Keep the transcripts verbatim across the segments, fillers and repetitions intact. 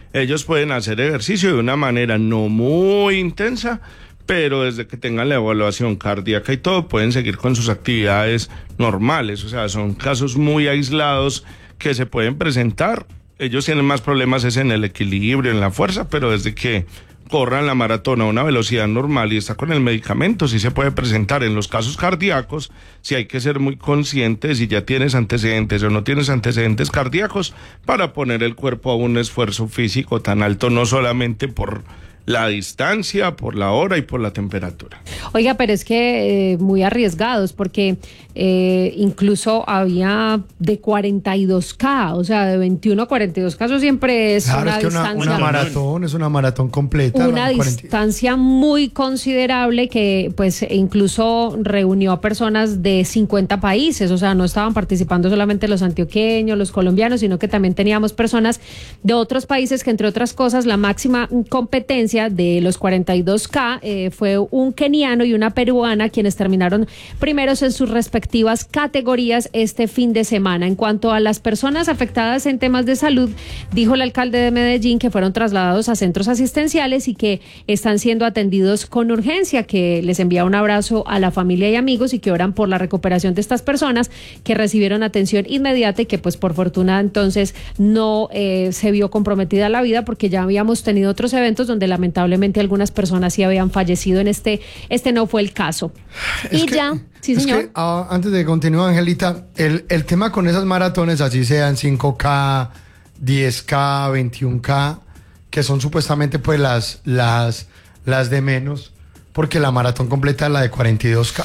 ellos pueden hacer ejercicio de una manera no muy intensa, pero desde que tengan la evaluación cardíaca y todo, pueden seguir con sus actividades normales. O sea, son casos muy aislados que se pueden presentar. Ellos tienen más problemas es en el equilibrio, en la fuerza, pero desde que corran la maratón a una velocidad normal y está con el medicamento, sí se puede presentar. En los casos cardíacos, sí hay que ser muy conscientes si ya tienes antecedentes o no tienes antecedentes cardíacos para poner el cuerpo a un esfuerzo físico tan alto, no solamente por la distancia, por la hora y por la temperatura. Oiga, pero es que eh, muy arriesgados, porque eh, incluso había de cuarenta y dos K, o sea, de veintiuno a cuarenta y dos K, eso siempre es claro, una es que distancia. Una, una maratón, es una maratón completa. Una cuarenta distancia muy considerable que pues incluso reunió a personas de cincuenta países, o sea, no estaban participando solamente los antioqueños, los colombianos, sino que también teníamos personas de otros países que, entre otras cosas, la máxima competencia de los cuarenta y dos K eh, fue un keniano y una peruana quienes terminaron primeros en sus respectivas categorías este fin de semana. En cuanto a las personas afectadas en temas de salud, dijo el alcalde de Medellín que fueron trasladados a centros asistenciales y que están siendo atendidos con urgencia, que les envía un abrazo a la familia y amigos y que oran por la recuperación de estas personas que recibieron atención inmediata y que pues por fortuna entonces no eh, se vio comprometida la vida, porque ya habíamos tenido otros eventos donde lamentablemente Lamentablemente algunas personas sí habían fallecido. En este, este no fue el caso. Es y que, ya, sí es señor. Que, uh, antes de continuar, Angelita, el, el tema con esas maratones, así sean cinco K, diez K, veintiún K, que son supuestamente pues las, las, las de menos, porque la maratón completa es la de cuarenta y dos K.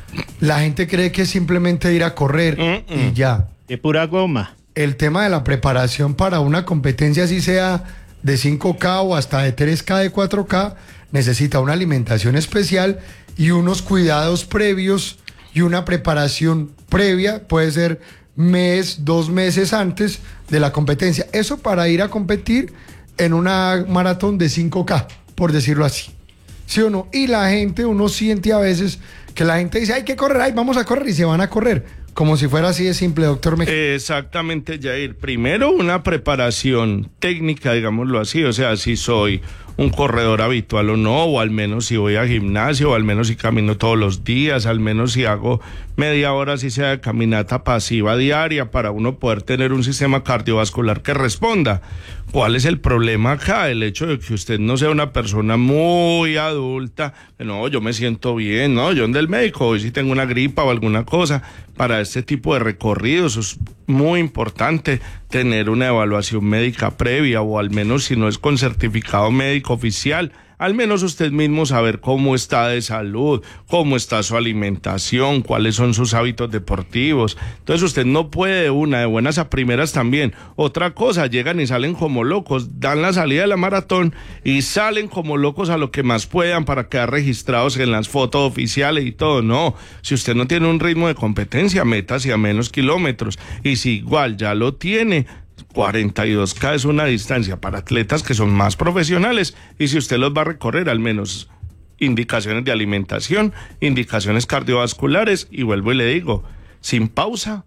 La gente cree que es simplemente ir a correr mm-mm. y ya. De pura goma. El tema de la preparación para una competencia, así sea de cinco K o hasta de tres K, de cuatro K, necesita una alimentación especial y unos cuidados previos y una preparación previa, puede ser mes, dos meses antes de la competencia. Eso para ir a competir en una maratón de cinco K, por decirlo así. ¿Sí o no? Y la gente, uno siente a veces que la gente dice, hay que correr, ay, vamos a correr, y se van a correr. Como si fuera así de simple, doctor Mejía. Exactamente, Jair. Primero, una preparación técnica, digámoslo así. O sea, si soy un corredor habitual o no, o al menos si voy a gimnasio, o al menos si camino todos los días, al menos si hago media hora, si sea de caminata pasiva diaria, para uno poder tener un sistema cardiovascular que responda. ¿Cuál es el problema acá? El hecho de que usted no sea una persona muy adulta, no, yo me siento bien, no, yo ando al médico, hoy si tengo una gripa o alguna cosa. Para este tipo de recorridos es muy importante tener una evaluación médica previa, o al menos si no es con certificado médico oficial, al menos usted mismo saber cómo está de salud, cómo está su alimentación, cuáles son sus hábitos deportivos. Entonces usted no puede de una, de buenas a primeras también. Otra cosa, llegan y salen como locos, dan la salida de la maratón y salen como locos a lo que más puedan para quedar registrados en las fotos oficiales y todo. No, si usted no tiene un ritmo de competencia, métase a menos kilómetros. Y si igual ya lo tiene, cuarenta y dos K es una distancia para atletas que son más profesionales, y si usted los va a recorrer, al menos indicaciones de alimentación, indicaciones cardiovasculares, y vuelvo y le digo, sin pausa,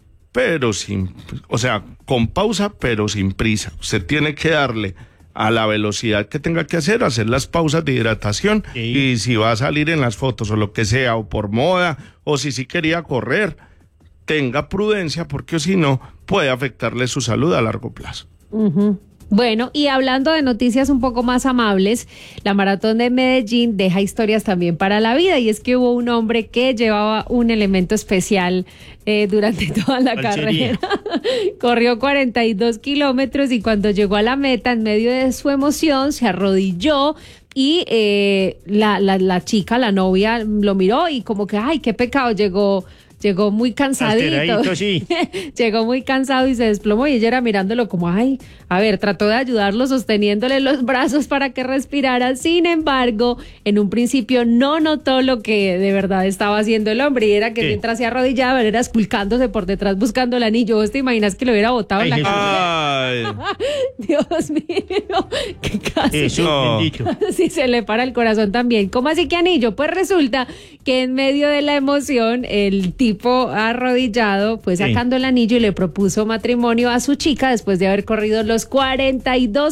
pero sin, o sea, con pausa, pero sin prisa. Usted tiene que darle a la velocidad que tenga que hacer, hacer las pausas de hidratación, sí. Y si va a salir en las fotos o lo que sea, o por moda, o si sí quería correr, tenga prudencia, porque si no puede afectarle su salud a largo plazo. Uh-huh. Bueno, y hablando de noticias un poco más amables, la maratón de Medellín deja historias también para la vida, y es que hubo un hombre que llevaba un elemento especial eh, durante toda la carrera. Corrió cuarenta y dos kilómetros y cuando llegó a la meta, en medio de su emoción, se arrodilló. Y eh, la, la, la chica, la novia, lo miró y como que, ay, qué pecado, llegó... Llegó muy cansadito, sí. Llegó muy cansado y se desplomó, y ella era mirándolo como, ay, a ver, trató de ayudarlo sosteniéndole los brazos para que respirara. Sin embargo, en un principio no notó lo que de verdad estaba haciendo el hombre, y era que ¿qué? Mientras se arrodillaba, él era esculcándose por detrás buscando el anillo. ¿Vos te imaginas que lo hubiera botado ay, en la cara? Dios mío, que casi, eso, no. Casi se le para el corazón también. ¿Cómo así que anillo? Pues resulta que en medio de la emoción, el tipo arrodillado fue sacando sí. el anillo y le propuso matrimonio a su chica después de haber corrido los cuarenta y dos